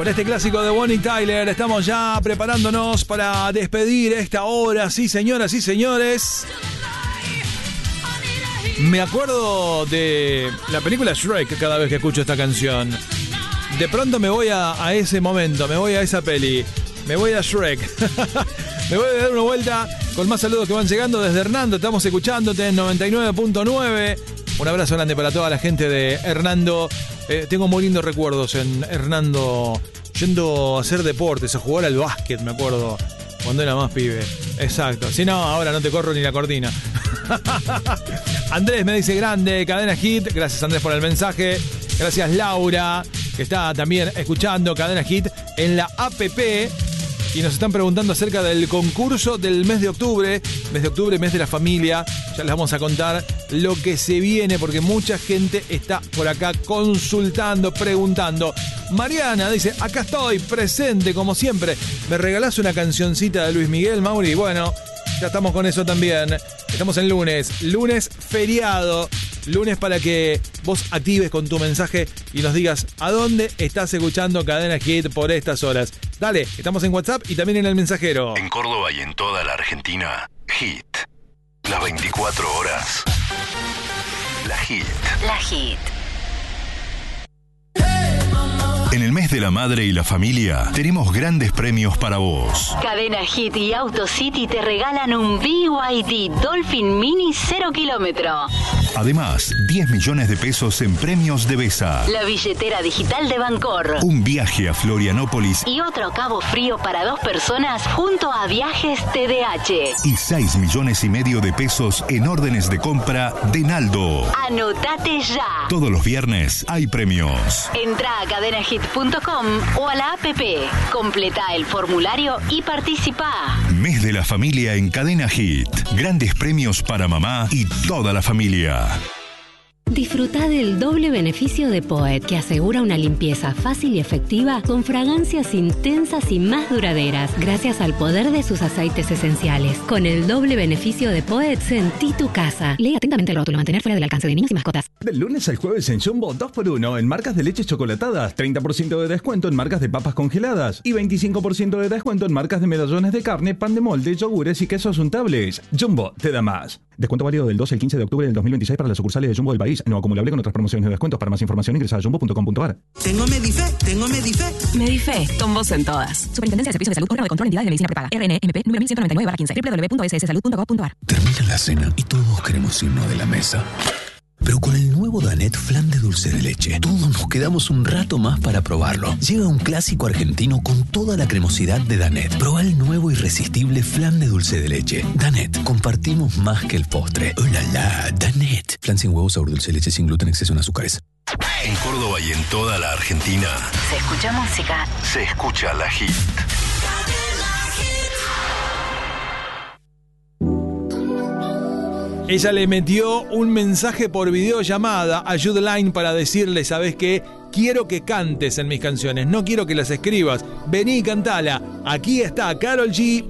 Con este clásico de Bonnie Tyler estamos ya preparándonos para despedir esta hora. Sí, señoras y señores. Me acuerdo de la película Shrek cada vez que escucho esta canción. De pronto me voy a ese momento, me voy a esa peli. Me voy a Shrek. Me voy a dar una vuelta con más saludos que van llegando desde Hernando. Estamos escuchándote en 99.9. Un abrazo grande para toda la gente de Hernando. Tengo muy lindos recuerdos en Hernando, yendo a hacer deportes, a jugar al básquet, me acuerdo, cuando era más pibe. Exacto. Si no, ahora no te corro ni la cortina. Andrés me dice grande, Cadena Hit. Gracias, Andrés, por el mensaje. Gracias, Laura, que está también escuchando Cadena Hit en la APP. Y nos están preguntando acerca del concurso del mes de octubre. Mes de octubre, mes de la familia. Ya les vamos a contar lo que se viene porque mucha gente está por acá consultando, preguntando. Mariana dice, acá estoy, presente como siempre. ¿Me regalás una cancioncita de Luis Miguel, Mauri? Bueno, ya estamos con eso también. Estamos en lunes feriado. Lunes para que vos actives con tu mensaje y nos digas a dónde estás escuchando Cadena Hit por estas horas. Dale, estamos en WhatsApp y también en el mensajero. En Córdoba y en toda la Argentina, Hit. Las 24 horas. La Hit. La Hit. En el mes de la madre y la familia, tenemos grandes premios para vos. Cadena Hit y Auto City te regalan un BYD Dolphin Mini 0 kilómetro. Además, 10 millones de pesos en premios de Besa. La billetera digital de Bancor. Un viaje a Florianópolis. Y otro Cabo Frío para 2 personas junto a Viajes TDH. Y 6 millones y medio de pesos en órdenes de compra de Naldo. Anotate ya. Todos los viernes hay premios. Entra a cadenahit.com o a la APP. Completa el formulario y participa. Mes de la familia en Cadena Hit. Grandes premios para mamá y toda la familia. Disfruta del doble beneficio de Poet, que asegura una limpieza fácil y efectiva con fragancias intensas y más duraderas, gracias al poder de sus aceites esenciales. Con el doble beneficio de Poet, sentí tu casa. Lee atentamente el rótulo, mantener fuera del alcance de niños y mascotas. Del lunes al jueves en Jumbo, 2x1 en marcas de leches chocolatadas, 30% de descuento en marcas de papas congeladas y 25% de descuento en marcas de medallones de carne, pan de molde, yogures y quesos untables. Jumbo te da más. Descuento válido del 12 al 15 de octubre del 2026 para las sucursales de Jumbo del país. No acumulable con otras promociones de descuentos. Para más información ingresa a jumbo.com.ar. Tengo Medife. Medife, con vos en todas. Superintendencia de Servicios de Salud, órgano de control de entidades de medicina prepaga. RNMP, número 1199/15. www.sssalud.gov.ar. Termina la cena y todos queremos irnos de la mesa. Pero con el nuevo Danet Flan de dulce de leche, todos nos quedamos un rato más para probarlo. Llega un clásico argentino con toda la cremosidad de Danet. Proba el nuevo irresistible flan de dulce de leche. Danet, compartimos más que el postre. ¡Oh, la, la! Danet. Flan sin huevos, sabor dulce de leche, sin gluten, exceso en azúcares. En Córdoba y en toda la Argentina, Se escucha música. se escucha la Hit. Ella le metió un mensaje por videollamada a Jude Line para decirle, ¿sabes qué? Quiero que cantes en mis canciones, no quiero que las escribas. Vení y cantala. Aquí está Karol G